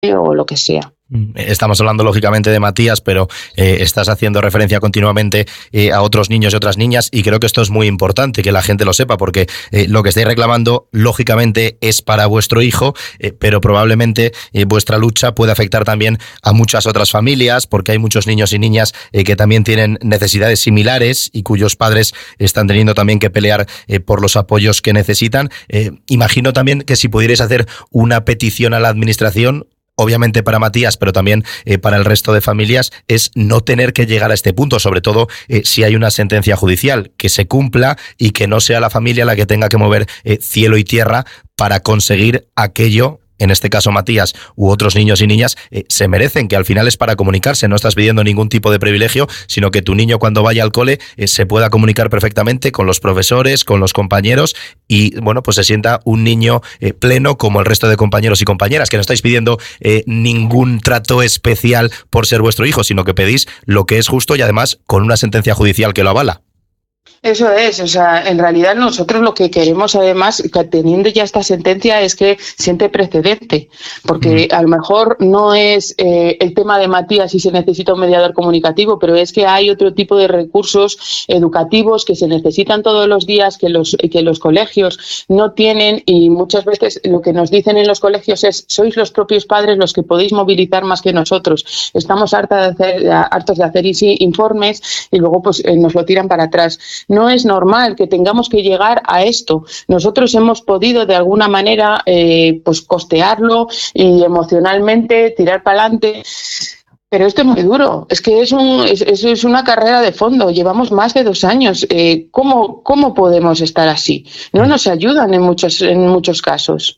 o lo que sea. Estamos hablando lógicamente de Matías, pero estás haciendo referencia continuamente a otros niños y otras niñas, y creo que esto es muy importante que la gente lo sepa, porque lo que estáis reclamando lógicamente es para vuestro hijo, pero probablemente vuestra lucha puede afectar también a muchas otras familias, porque hay muchos niños y niñas que también tienen necesidades similares y cuyos padres están teniendo también que pelear por los apoyos que necesitan. Imagino también que si pudierais hacer una petición a la administración, obviamente para Matías, pero también para el resto de familias, es no tener que llegar a este punto, sobre todo si hay una sentencia judicial, que se cumpla y que no sea la familia la que tenga que mover cielo y tierra para conseguir aquello. En este caso Matías u otros niños y niñas se merecen, que al final es para comunicarse, no estás pidiendo ningún tipo de privilegio, sino que tu niño cuando vaya al cole se pueda comunicar perfectamente con los profesores, con los compañeros y bueno, pues se sienta un niño pleno como el resto de compañeros y compañeras, que no estáis pidiendo ningún trato especial por ser vuestro hijo, sino que pedís lo que es justo y además con una sentencia judicial que lo avala. Eso es, o sea, en realidad nosotros lo que queremos además, teniendo ya esta sentencia, es que siente precedente, porque a lo mejor no es el tema de Matías si se necesita un mediador comunicativo, pero es que hay otro tipo de recursos educativos que se necesitan todos los días, que los colegios no tienen, y muchas veces lo que nos dicen en los colegios es: sois los propios padres los que podéis movilizar más que nosotros, estamos hartos de hacer informes y luego pues nos lo tiran para atrás. No es normal que tengamos que llegar a esto. Nosotros hemos podido de alguna manera pues costearlo y emocionalmente tirar para adelante. Pero esto es muy duro, es que es una carrera de fondo, llevamos más de 2 años. ¿Cómo podemos estar así? No nos ayudan en muchos casos.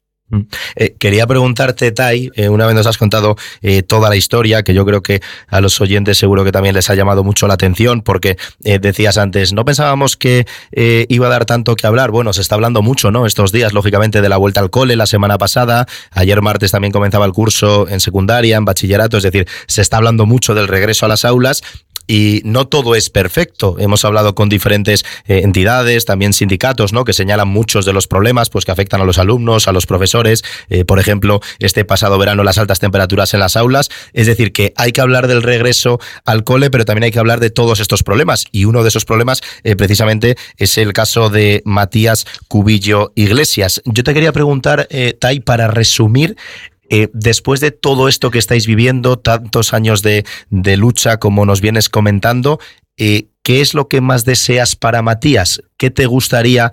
Quería preguntarte, Tai, una vez nos has contado toda la historia, que yo creo que a los oyentes seguro que también les ha llamado mucho la atención, porque decías antes, no pensábamos que iba a dar tanto que hablar. Bueno, se está hablando mucho, ¿no?, estos días, lógicamente, de la vuelta al cole. La semana pasada, ayer martes también comenzaba el curso en secundaria, en bachillerato, es decir, se está hablando mucho del regreso a las aulas. Y no todo es perfecto. Hemos hablado con diferentes entidades, también sindicatos, ¿no?, que señalan muchos de los problemas pues que afectan a los alumnos, a los profesores. Por ejemplo, este pasado verano, las altas temperaturas en las aulas. Es decir, que hay que hablar del regreso al cole, pero también hay que hablar de todos estos problemas. Y uno de esos problemas, precisamente, es el caso de Matías Cubillo Iglesias. Yo te quería preguntar, Tai, para resumir, después de todo esto que estáis viviendo, tantos años de lucha como nos vienes comentando, ¿qué es lo que más deseas para Matías? ¿Qué te gustaría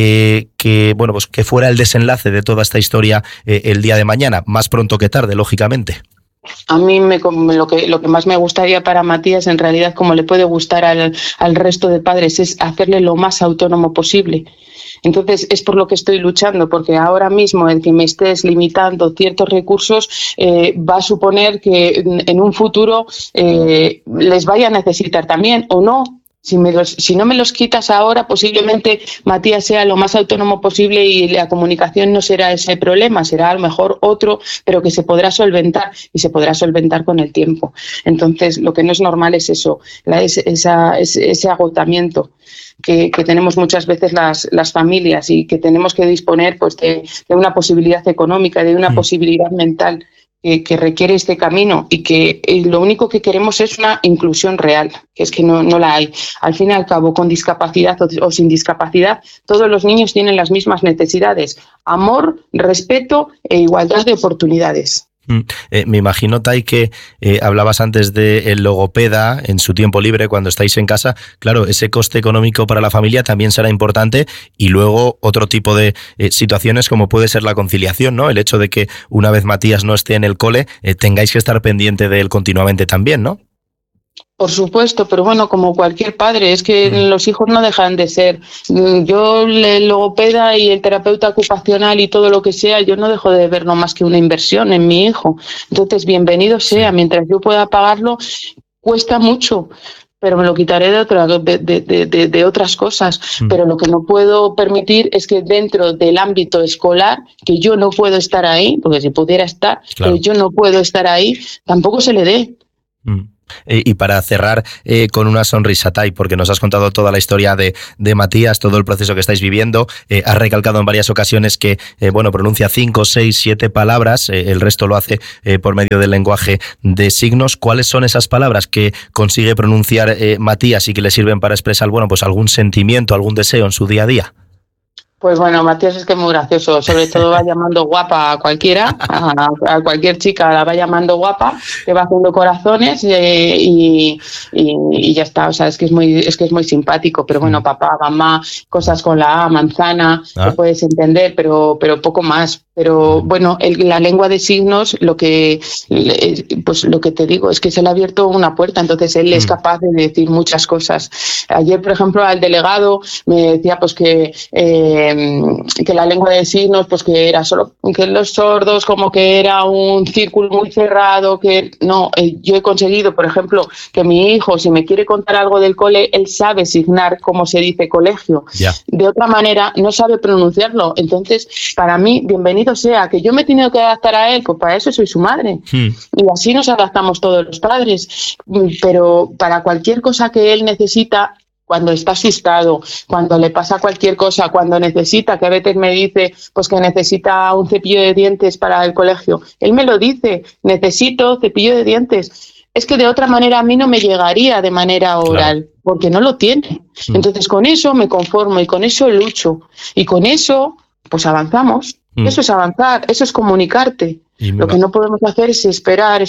que fuera el desenlace de toda esta historia el día de mañana? Más pronto que tarde, lógicamente. A mí lo que más me gustaría para Matías, en realidad, como le puede gustar al resto de padres, es hacerle lo más autónomo posible. Entonces es por lo que estoy luchando, porque ahora mismo el que me estés limitando ciertos recursos va a suponer que en un futuro les vaya a necesitar también, o no. Si no me los quitas ahora, posiblemente Matías sea lo más autónomo posible y la comunicación no será ese problema, será a lo mejor otro, pero que se podrá solventar, y se podrá solventar con el tiempo. Entonces, lo que no es normal es eso, ese agotamiento que tenemos muchas veces las familias, y que tenemos que disponer pues de una posibilidad económica, de una posibilidad mental que requiere este camino, y que lo único que queremos es una inclusión real, que es que no la hay. Al fin y al cabo, con discapacidad o sin discapacidad, todos los niños tienen las mismas necesidades: amor, respeto e igualdad de oportunidades. Me imagino, Tai, que hablabas antes del logopeda en su tiempo libre cuando estáis en casa. Claro, ese coste económico para la familia también será importante, y luego otro tipo de situaciones como puede ser la conciliación, ¿no? El hecho de que una vez Matías no esté en el cole, tengáis que estar pendiente de él continuamente también, ¿no? Por supuesto, pero bueno, como cualquier padre, es que los hijos no dejan de ser. Yo, el logopeda y el terapeuta ocupacional y todo lo que sea, yo no dejo de ver no más que una inversión en mi hijo. Entonces, bienvenido sea, mientras yo pueda pagarlo, cuesta mucho, pero me lo quitaré de otras cosas. Pero lo que no puedo permitir es que dentro del ámbito escolar, que yo no puedo estar ahí, porque si pudiera estar, claro, pero yo no puedo estar ahí, tampoco se le dé. Y para cerrar con una sonrisa, Tai, porque nos has contado toda la historia de Matías, todo el proceso que estáis viviendo, has recalcado en varias ocasiones que pronuncia 5, 6, 7 palabras, el resto lo hace por medio del lenguaje de signos. ¿Cuáles son esas palabras que consigue pronunciar Matías y que le sirven para expresar algún sentimiento, algún deseo en su día a día? Pues bueno, Matías es que es muy gracioso, sobre todo va llamando guapa a cualquiera, a cualquier chica la va llamando guapa, que va haciendo corazones y ya está, o sea, es que es muy simpático, pero bueno, papá, mamá, cosas con la A, manzana, que puedes entender, pero poco más. Pero bueno, la lengua de signos, lo que te digo es que se le ha abierto una puerta, entonces él es capaz de decir muchas cosas. Ayer, por ejemplo, al delegado me decía pues que la lengua de signos, pues que era solo que los sordos, como que era un círculo muy cerrado, que no, yo he conseguido, por ejemplo, que mi hijo, si me quiere contar algo del cole, él sabe signar cómo se dice colegio. Yeah. De otra manera, no sabe pronunciarlo. Entonces, para mí, bienvenido sea, que yo me he tenido que adaptar a él, pues para eso soy su madre. Y así nos adaptamos todos los padres. Pero para cualquier cosa que él necesita, cuando está asustado, cuando le pasa cualquier cosa, cuando necesita, que a veces me dice pues que necesita un cepillo de dientes para el colegio, él me lo dice, necesito cepillo de dientes. Es que de otra manera a mí no me llegaría de manera oral, claro, porque no lo tiene. Entonces con eso me conformo y con eso lucho y con eso pues avanzamos. Eso es avanzar, eso es comunicarte. Lo que no podemos hacer es esperar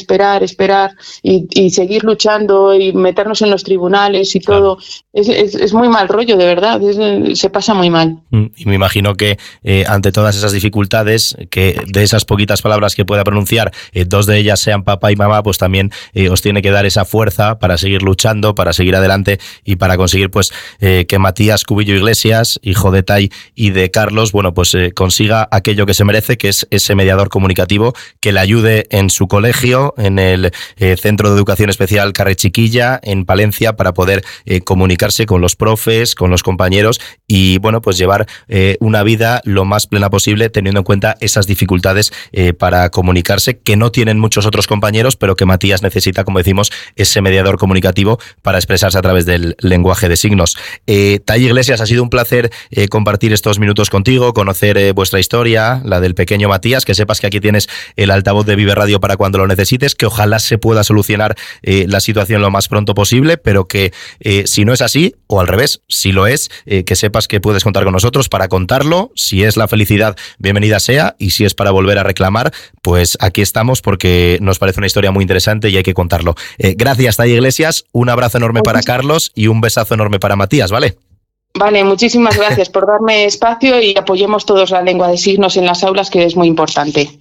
y seguir luchando y meternos en los tribunales y todo. Es muy mal rollo, de verdad, se pasa muy mal. Y me imagino que ante todas esas dificultades, que de esas poquitas palabras que pueda pronunciar, 2 de ellas sean papá y mamá, pues también os tiene que dar esa fuerza para seguir luchando, para seguir adelante y para conseguir pues que Matías Cubillo Iglesias, hijo de Tai y de Carlos, consiga aquello que se merece, que es ese mediador comunicativo que le ayude en su colegio, en el Centro de Educación Especial Carrer Chiquilla, en Palencia, para poder comunicarse con los profes, con los compañeros y pues llevar una vida lo más plena posible, teniendo en cuenta esas dificultades para comunicarse, que no tienen muchos otros compañeros, pero que Matías necesita, como decimos, ese mediador comunicativo para expresarse a través del lenguaje de signos. Tai Iglesias, ha sido un placer compartir estos minutos contigo, conocer vuestra historia, la del pequeño Matías, que sepas que aquí tienes el altavoz de Vive Radio para cuando lo necesites, que ojalá se pueda solucionar la situación lo más pronto posible, pero que si no es así, o al revés, si lo es, que sepas que puedes contar con nosotros para contarlo. Si es la felicidad, bienvenida sea, y si es para volver a reclamar, pues aquí estamos, porque nos parece una historia muy interesante y hay que contarlo. Gracias, Tai Iglesias, un abrazo enorme para Carlos y un besazo enorme para Matías, ¿vale? Vale, muchísimas gracias por darme espacio y apoyemos todos la lengua de signos en las aulas, que es muy importante.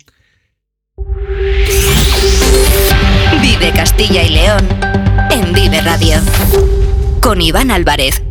Vive Castilla y León en Vive Radio con Iván Álvarez.